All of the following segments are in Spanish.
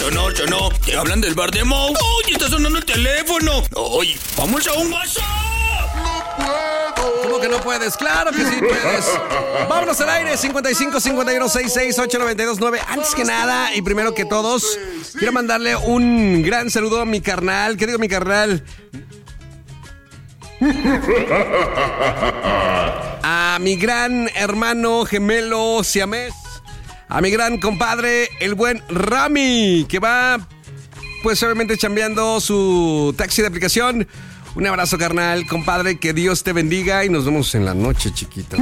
sonó. Te hablan del bar de Moe. ¡Oye, está sonando el teléfono! ¡Oye, vamos a un WhatsApp! ¿Cómo que no puedes? ¡Claro que sí puedes! Vámonos al aire, 55 51 66 892 9. Antes que nada, y primero que todos, quiero mandarle un gran saludo a mi carnal. ¿Qué digo mi carnal? A mi gran hermano gemelo siamés, a mi gran compadre, el buen Rami, que va, pues obviamente chambeando su taxi de aplicación. Un abrazo, carnal, compadre, que Dios te bendiga y nos vemos en la noche, chiquito.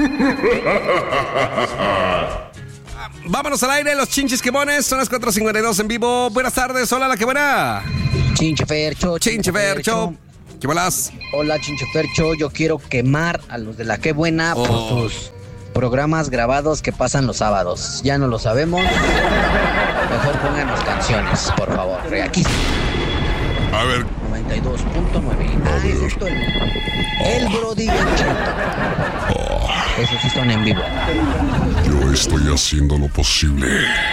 Vámonos al aire, los chinches quemones, son las 4:52 en vivo. Buenas tardes, hola, la que buena. Chinche Fercho. ¿Qué bolas? Hola, Chinche Fercho, yo quiero quemar a los de la que buena por sus programas grabados que pasan los sábados. Ya no lo sabemos. Mejor pónganos canciones, por favor. Aquí. A ver. 92.9. Justo el Brody y el Cheto. Esos sí están en vivo. Yo estoy haciendo lo posible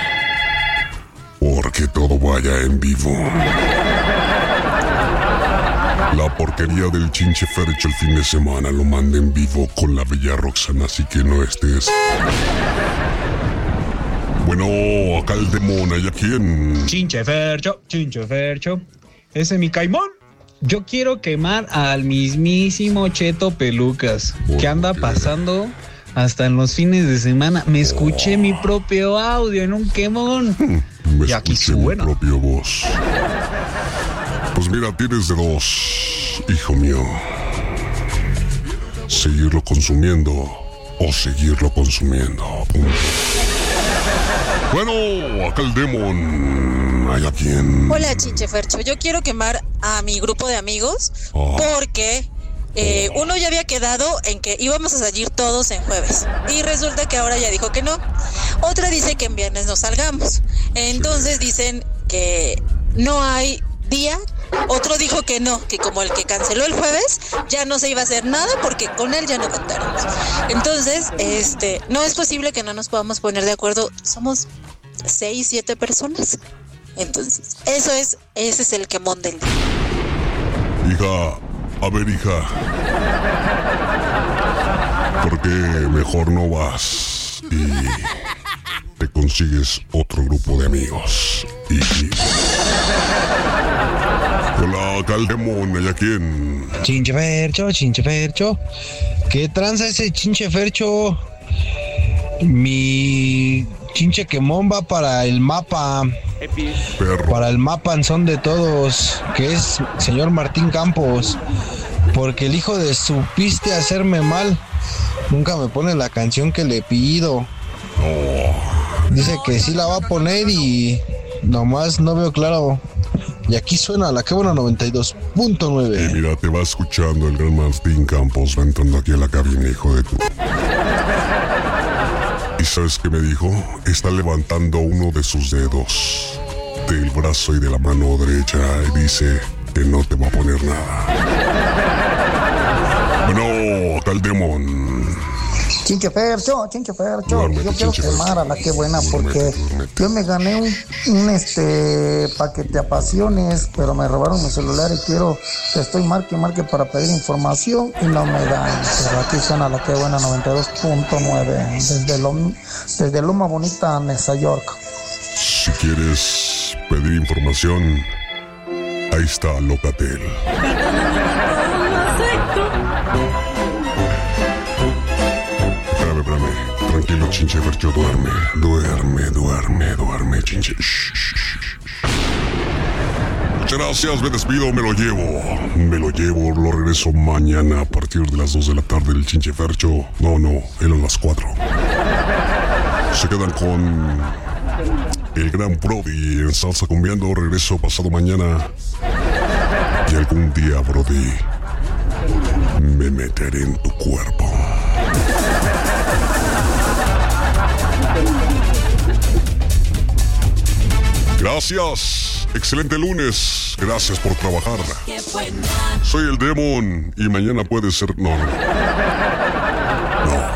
porque todo vaya en vivo. La porquería del Chinche Fercho el fin de semana lo manda en vivo con la bella Roxana, así que no estés. Bueno, acá el demonio, ¿y a quién? Chinche Fercho. Ese es mi caimón. Yo quiero quemar al mismísimo Cheto Pelucas, que anda pasando hasta en los fines de semana. Me escuché mi propio audio en un quemón. Y aquí suena mi propio voz. Pues mira, tienes de dos, hijo mío. Seguirlo consumiendo o seguirlo consumiendo. Bueno, acá el demon. ¿Hay a quién? Hola, Chinche Fercho. Yo quiero quemar a mi grupo de amigos porque uno ya había quedado en que íbamos a salir todos en jueves y resulta que ahora ya dijo que no. Otra dice que en viernes nos salgamos. Entonces dicen que no hay día. Otro dijo que no, que como el que canceló el jueves ya no se iba a hacer nada porque con él ya no contaron. Entonces, no es posible que no nos podamos poner de acuerdo. Somos 6, 7 personas. Entonces, ese es el quemón del día. Hija, a ver, hija, ¿por qué mejor no vas y te consigues otro grupo de amigos? Hola, Caldemón, ¿y a quién? Chinche Fercho. ¿Qué tranza ese Chinche Fercho? Mi chinche quemón va para el mapa. Perro. Para el mapa en son de todos, que es señor Martín Campos. Porque el hijo de supiste hacerme mal nunca me pone la canción que le pido. Dice que sí la va a poner y nomás no veo claro. Y aquí suena la que buena 92.9. Y mira, te va escuchando el gran Martín Campos, va entrando aquí a la cabina, hijo de tu. ¿Y sabes qué me dijo? Está levantando uno de sus dedos del brazo y de la mano derecha y dice que no te va a poner nada. Bueno, Caldemón. Chinche Fercho, yo quiero quemar a la que buena porque yo me gané un paquete a pasiones, pero me robaron mi celular y estoy marque para pedir información y no me dan. Pero aquí suena la que buena 92.9 desde Loma Bonita, Nueva York. Si quieres pedir información, ahí está Locatel. Espérame. Tranquilo, Chinche Fercho, duerme, Chinche. Muchas gracias, me despido, me lo llevo, lo regreso mañana a partir de las 2 de la tarde el Chinche Fercho. No, él a las 4. Se quedan con el gran Brody en Salsa Cumbiando. Regreso pasado mañana. Y algún día, Brody, me meteré en tu cuerpo. Gracias. Excelente lunes. Gracias por trabajar. Soy el Demon y mañana puede ser... No.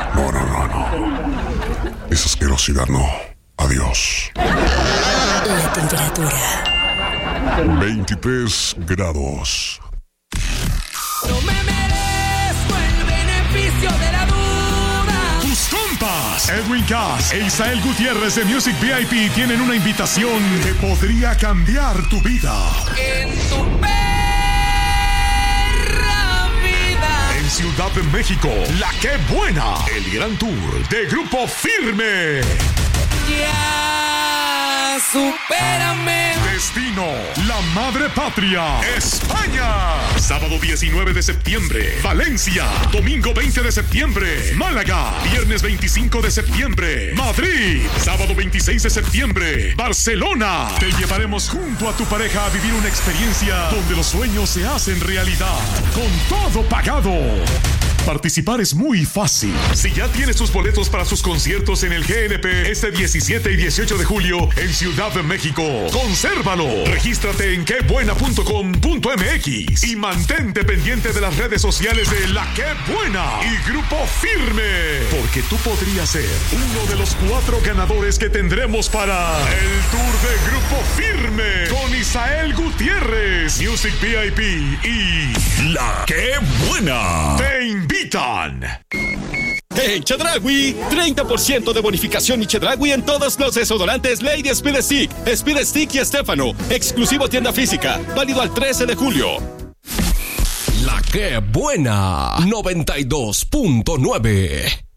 Esa asquerosidad no. Adiós. temperatura. 23 grados. No me merezco el beneficio de la duda. Tus compas, Edwin Cass e Isael Gutiérrez de Music VIP tienen una invitación que podría cambiar tu vida. En tu perra vida. En Ciudad de México, La Que Buena, el gran tour de Grupo Firme. Ya, supérame. Destino, la madre patria, España. Sábado 19 de septiembre, Valencia. Domingo 20 de septiembre, Málaga. Viernes 25 de septiembre, Madrid. Sábado 26 de septiembre, Barcelona. Te llevaremos junto a tu pareja a vivir una experiencia donde los sueños se hacen realidad. Con todo pagado. Participar es muy fácil. Si ya tienes tus boletos para sus conciertos en el GNP este 17 y 18 de julio en Ciudad de México, consérvalo. Regístrate en quebuena.com.mx y mantente pendiente de las redes sociales de La Que Buena y Grupo Firme, porque tú podrías ser uno de los 4 ganadores que tendremos para el tour de Grupo Firme con Isael Gutiérrez, Music VIP y La Que Buena. Te invitan. En Chedraui, 30% de bonificación y Chedraui en todos los desodorantes Lady Speed Stick, Speed Stick y Estefano. Exclusivo tienda física, válido al 13 de julio. La Que Buena, 92.9.